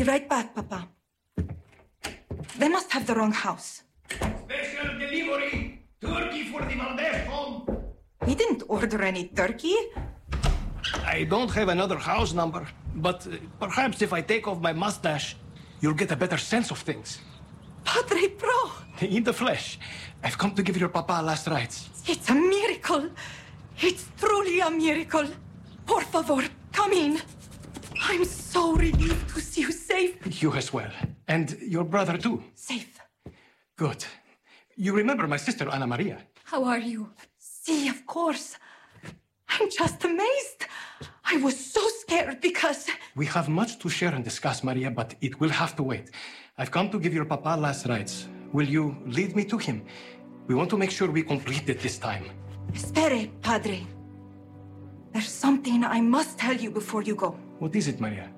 right back, Papa. They must have the wrong house. Special delivery! Turkey for the Valdez home! We didn't order any turkey. I don't have another house number, but perhaps if I take off my mustache, you'll get a better sense of things. Padre Pro! In the flesh. I've come to give your papa last rites. It's a miracle. It's truly a miracle. Por favor, come in. I'm so relieved to see you safe. You as well. And your brother too. Safe. Good. You remember my sister, Ana Maria? How are you? See, of course. I'm just amazed. I was so scared because... We have much to share and discuss, Maria, but it will have to wait. I've come to give your papa last rites. Will you lead me to him? We want to make sure we complete it this time. Espere, Padre. There's something I must tell you before you go. What is it, Maria?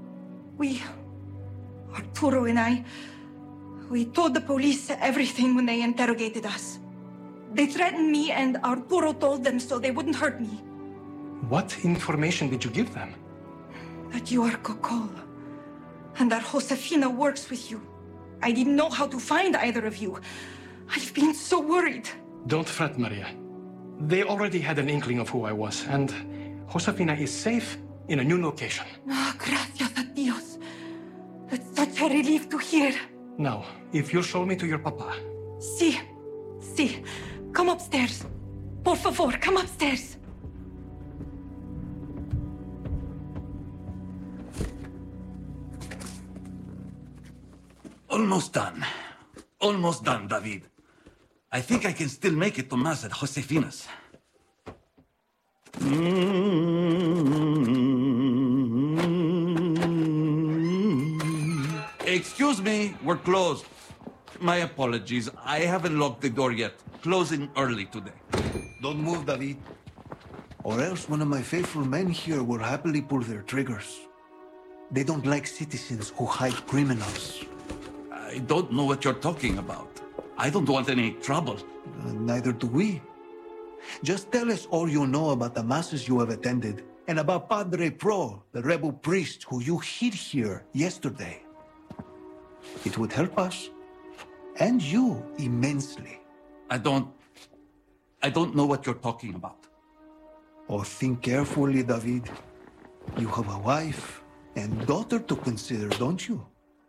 Arturo and we told the police everything when they interrogated us. They threatened me and Arturo told them so they wouldn't hurt me. What information did you give them? That you are Cocol, and that Josefina works with you. I didn't know how to find either of you. I've been so worried. Don't fret, Maria. They already had an inkling of who I was, and Josefina is safe in a new location. Gracias a Dios. That's such a relief to hear. Now, if you'll show me to your papa. Sí. Come upstairs. Por favor, come upstairs. Almost done. Almost done, David. I think I can still make it to Mass at Josefina's. Excuse me, we're closed. My apologies. I haven't locked the door yet. Closing early today. Don't move, David. Or else one of my faithful men here will happily pull their triggers. They don't like citizens who hide criminals. I don't know what you're talking about. I don't want any trouble. Neither do we. Just tell us all you know about the masses you have attended, and about Padre Pro, the rebel priest who you hid here yesterday. It would help us, and you, immensely. I don't know what you're talking about. Oh, think carefully, David. You have a wife and daughter to consider, don't you?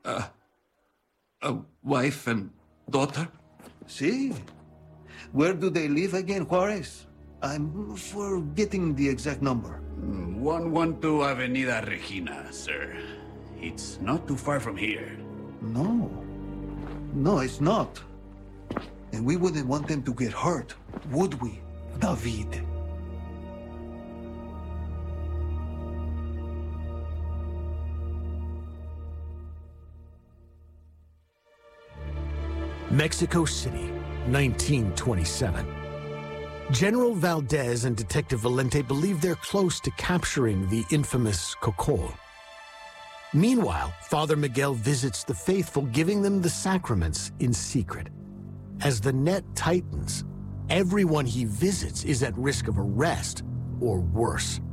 A wife and daughter? See? Where do they live again, Juarez? I'm forgetting the exact number. 112 Avenida Regina, sir. It's not too far from here. No, it's not. And we wouldn't want them to get hurt, would we, David? Mexico City, 1927. General Valdez and Detective Valente believe they're close to capturing the infamous Cocol. Meanwhile, Father Miguel visits the faithful, giving them the sacraments in secret. As the net tightens, everyone he visits is at risk of arrest or worse.